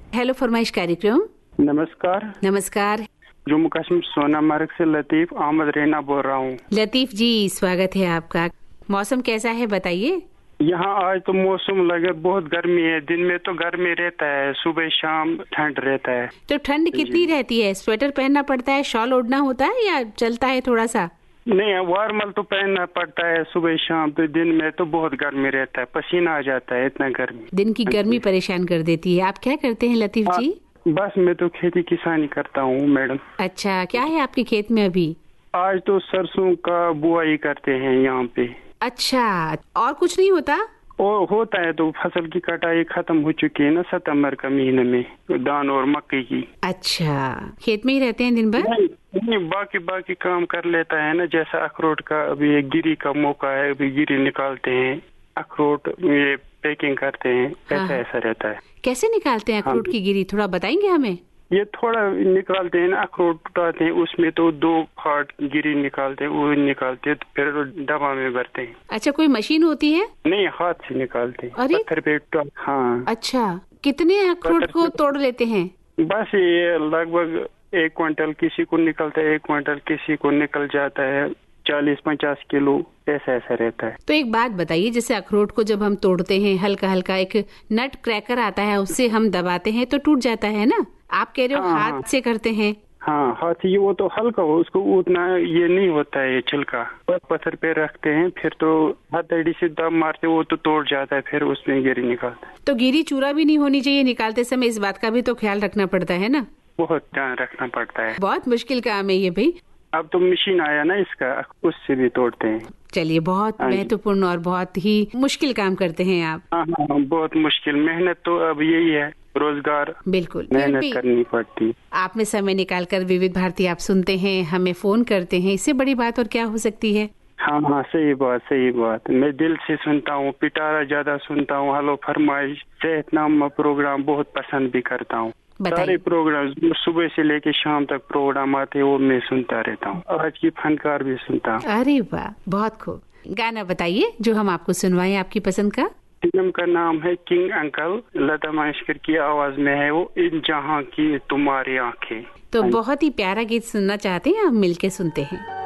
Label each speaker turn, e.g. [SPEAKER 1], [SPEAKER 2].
[SPEAKER 1] Hello फरमाइश कार्यक्रम।
[SPEAKER 2] नमस्कार।
[SPEAKER 1] नमस्कार।
[SPEAKER 2] जम्मू कश्मीर सोनामर्ग से लतीफ अहमद रैना बोल रहा हूँ।
[SPEAKER 1] लतीफ जी, स्वागत है आपका। मौसम कैसा है बताइए।
[SPEAKER 2] यहाँ आज तो मौसम लगे बहुत गर्मी है। दिन में तो गर्मी रहता है, सुबह शाम ठंड रहता है।
[SPEAKER 1] तो ठंड कितनी रहती है? स्वेटर पहनना पड़ता है, शॉल ओढ़ना होता है या चलता है थोड़ा सा?
[SPEAKER 2] नहीं, वार्मल तो पहनना पड़ता है सुबह शाम। तो दिन में तो बहुत गर्मी रहता है, पसीना आ जाता है, इतना गर्मी।
[SPEAKER 1] दिन की गर्मी परेशान कर देती है। आप क्या करते हैं लतीफ जी?
[SPEAKER 2] बस मैं तो खेती किसानी करता हूँ मैडम।
[SPEAKER 1] अच्छा, क्या है आपके खेत में अभी?
[SPEAKER 2] आज तो सरसों का बुआई करते हैं यहाँ पे।
[SPEAKER 1] अच्छा, और कुछ नहीं होता?
[SPEAKER 2] और होता है तो फसल की कटाई खत्म हो चुकी है ना सितंबर का महीने में, धान और मक्के की।
[SPEAKER 1] अच्छा, खेत में ही रहते हैं दिन भर?
[SPEAKER 2] नहीं, बाकी काम कर लेता है ना। जैसा अखरोट का अभी गिरी का मौका है, अभी गिरी निकालते हैं, अखरोट ये पैकिंग करते हैं। ऐसा रहता है।
[SPEAKER 1] कैसे निकालते हैं अखरोट की गिरी, थोड़ा बताएंगे हमें?
[SPEAKER 2] ये थोड़ा निकालते हैं ना, अखरोट उठाते हैं, उसमें तो 2 फाट गिरी निकालते हैं, वो निकालते हैं तो फिर डब्बा में भरते हैं।
[SPEAKER 1] अच्छा, कोई मशीन होती है?
[SPEAKER 2] नहीं, हाथ से निकालते हैं।
[SPEAKER 1] अरे,
[SPEAKER 2] पत्थर पे हाँ।
[SPEAKER 1] अच्छा, कितने अखरोट को तोड़ लेते हैं?
[SPEAKER 2] बस ये लगभग 1 क्विंटल किसी को निकलता है, 1 क्विंटल किसी को निकल जाता है, 40-50 किलो ऐसा रहता है।
[SPEAKER 1] तो एक बात बताइए, जैसे अखरोट को जब हम तोड़ते हैं हल्का हल्का एक नट क्रैकर आता है, उससे हम दबाते हैं तो टूट जाता है ना? आप कह रहे हो हाथ से करते हैं?
[SPEAKER 2] हाँ, हाथ ये वो तो हल्का हो, उसको उतना ये नहीं होता है, ये छिलका पत्थर पे रखते हैं, फिर तो हथेली से दब मारते वो तो तोड़ जाता है, फिर उसमें गिरी निकालते हैं।
[SPEAKER 1] तो गिरी चूरा भी नहीं होनी चाहिए निकालते समय, इस बात का भी तो ख्याल रखना पड़ता है ना?
[SPEAKER 2] बहुत ध्यान रखना पड़ता है।
[SPEAKER 1] बहुत मुश्किल काम है ये भाई।
[SPEAKER 2] अब तो मशीन आया ना इसका, उससे भी तोड़ते हैं।
[SPEAKER 1] चलिए, बहुत महत्वपूर्ण और बहुत ही मुश्किल काम करते हैं आप।
[SPEAKER 2] हाँ, बहुत मुश्किल। मेहनत तो अब यही है, रोजगार
[SPEAKER 1] बिल्कुल
[SPEAKER 2] मेहनत करनी पड़ती।
[SPEAKER 1] आपने समय निकाल कर विविध भारती आप सुनते हैं, हमें फोन करते हैं, इससे बड़ी बात और क्या हो सकती है?
[SPEAKER 2] हाँ, सही बात। मैं दिल से सुनता हूँ, पिटारा ज्यादा सुनता हूँ, हेलो फरमाइश, सेहतनामा प्रोग्राम बहुत पसंद भी करता हूँ। सारे प्रोग्राम सुबह से लेके शाम तक प्रोग्राम आते हैं, वो मैं सुनता रहता हूँ। आज की फनकार भी सुनता हूँ।
[SPEAKER 1] अरे वाह, बहुत खूब। गाना बताइए जो हम आपको सुनवाएं आपकी पसंद का।
[SPEAKER 2] फिल्म का नाम है किंग अंकल, लता मंगेशकर की आवाज में है वो, इन जहां की तुम्हारी आंखें।
[SPEAKER 1] तो बहुत ही प्यारा गीत सुनना चाहते हैं, हम मिलके सुनते हैं।